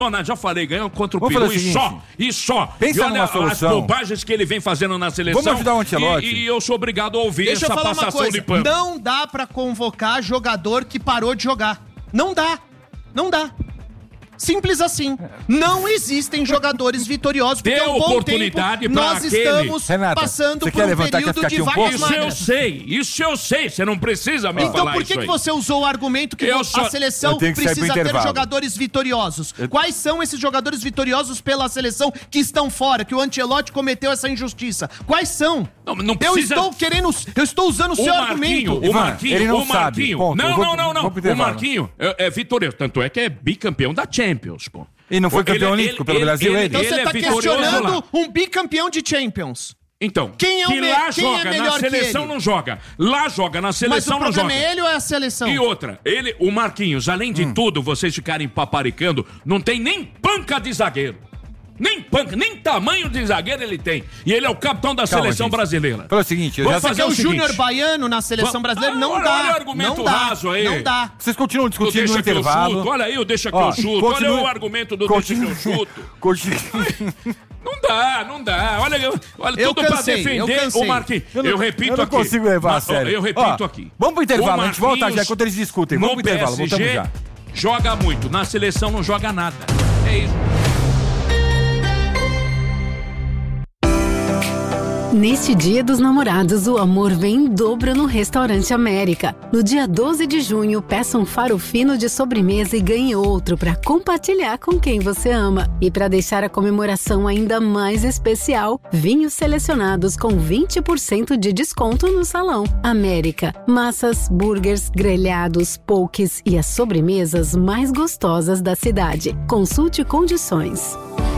Já falei, ganhou contra o Peru e só. Pensa numa solução. As bobagens que ele vem fazendo na seleção. Vamos ajudar o Ancelotti. E eu sou obrigado a ouvir Deixa essa eu falar passação uma coisa. de pano. Não dá pra convocar jogador que parou de jogar. Não dá. Simples assim. Não existem jogadores vitoriosos. Dê oportunidade pra nós estamos passando por um período de várias magras. Isso eu sei. Você não precisa me falar isso. Então por que você usou o argumento que a seleção precisa ter jogadores vitoriosos? Quais são esses jogadores vitoriosos pela seleção que estão fora, que o Ancelotti cometeu essa injustiça? Quais são? Não precisa... Eu estou usando o seu argumento. O Marquinho. Não. O Marquinho é vitorioso. Tanto é que é bicampeão da Champions, pô. E não foi campeão olímpico pelo Brasil, ele? Então você está questionando um bicampeão de Champions. Então, quem é que lá joga, melhor na seleção não joga. Lá joga, na seleção não joga. Mas o problema é ele ou é a seleção? E outra, o Marquinhos, além de tudo, vocês ficarem paparicando, não tem nem panca de zagueiro. Nem tamanho de zagueiro ele tem. E ele é o capitão da seleção brasileira. Pelo seguinte, vamos fazer o Júnior Baiano na seleção brasileira? Não dá. Olha o argumento raso aí. Não dá. Vocês continuam discutindo no intervalo. Olha aí, deixa que eu chuto. Olha o argumento do deixa que eu chuto. Não dá. Olha tudo pra defender o Marquinhos. Eu repito aqui. Eu não consigo levar a sério. Eu repito aqui. Vamos pro intervalo, a gente volta já enquanto eles discutem. Vamos pro intervalo, voltamos já. Joga muito, na seleção não joga nada. É isso. Neste Dia dos Namorados, o amor vem em dobro no Restaurante América. No dia 12 de junho, peça um faro fino de sobremesa e ganhe outro para compartilhar com quem você ama. E para deixar a comemoração ainda mais especial, vinhos selecionados com 20% de desconto no salão. América. Massas, burgers, grelhados, pokés e as sobremesas mais gostosas da cidade. Consulte condições.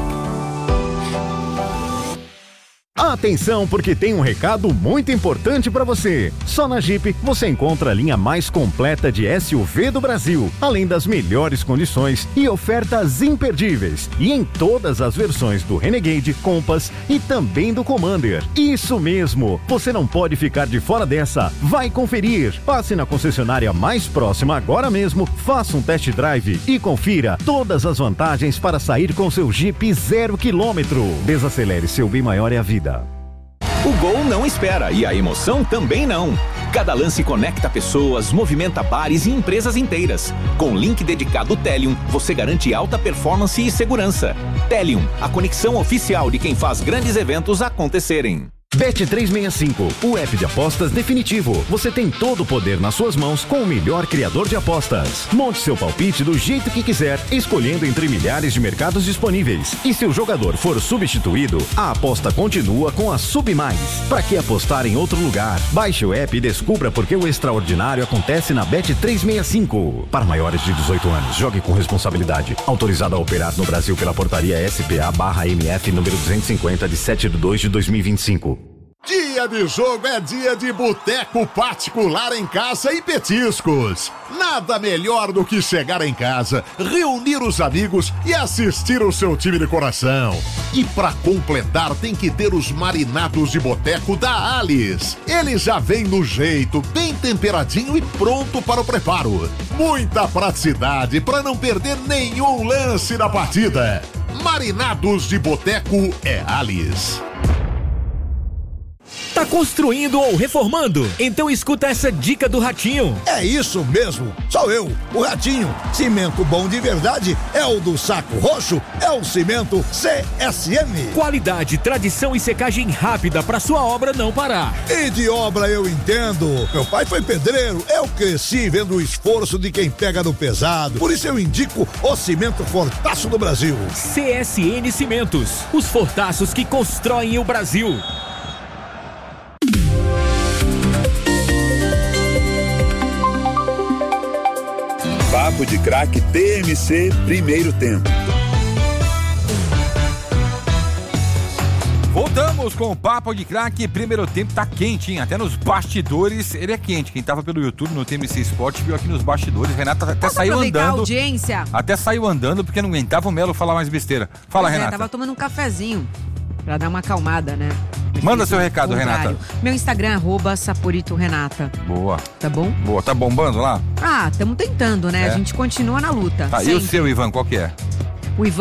Atenção, porque tem um recado muito importante para você. Só na Jeep você encontra a linha mais completa de SUV do Brasil, além das melhores condições e ofertas imperdíveis. E em todas as versões do Renegade, Compass e também do Commander. Isso mesmo, você não pode ficar de fora dessa. Vai conferir. Passe na concessionária mais próxima agora mesmo, faça um test drive e confira todas as vantagens para sair com seu Jeep 0 km. Desacelere, seu bem maior é a vida. O gol não espera e a emoção também não. Cada lance conecta pessoas, movimenta bares e empresas inteiras. Com link dedicado Telium, você garante alta performance e segurança. Telium, a conexão oficial de quem faz grandes eventos acontecerem. Bet365, o app de apostas definitivo. Você tem todo o poder nas suas mãos com o melhor criador de apostas. Monte seu palpite do jeito que quiser, escolhendo entre milhares de mercados disponíveis. E se o jogador for substituído, a aposta continua com a Submais. Para que apostar em outro lugar? Baixe o app e descubra por que o extraordinário acontece na Bet365. Para maiores de 18 anos, jogue com responsabilidade. Autorizado a operar no Brasil pela portaria SPA/MF número 250 de 7/2/2025. Dia de jogo é dia de boteco particular em casa e petiscos. Nada melhor do que chegar em casa, reunir os amigos e assistir o seu time de coração. E pra completar tem que ter os marinados de boteco da Alice. Ele já vem no jeito, bem temperadinho e pronto para o preparo. Muita praticidade para não perder nenhum lance da partida. Marinados de boteco é Alice. Tá construindo ou reformando? Então escuta essa dica do Ratinho. É isso mesmo, sou eu, o Ratinho. Cimento bom de verdade é o do Saco Roxo, é o cimento CSM. Qualidade, tradição e secagem rápida pra sua obra não parar. E de obra eu entendo. Meu pai foi pedreiro, eu cresci vendo o esforço de quem pega no pesado. Por isso eu indico o cimento Fortaço do Brasil. CSN Cimentos, os fortaços que constroem o Brasil. Papo de Craque TMC primeiro tempo. Voltamos com o Papo de Craque, primeiro tempo tá quente, hein? Até nos bastidores ele é quente. Quem tava pelo YouTube no TMC Sport viu aqui nos bastidores. Renata até saiu andando. A audiência. Até saiu andando porque não aguentava o Melo falar mais besteira. Fala, Renata. Tava tomando um cafezinho pra dar uma acalmada, né? Manda seu recado, Renata. Meu Instagram, @SapuritoRenata. Boa. Tá bom? Boa. Tá bombando lá? Estamos tentando, né? A gente continua na luta. Tá, sempre. E o seu, Ivan, qual que é? O Ivan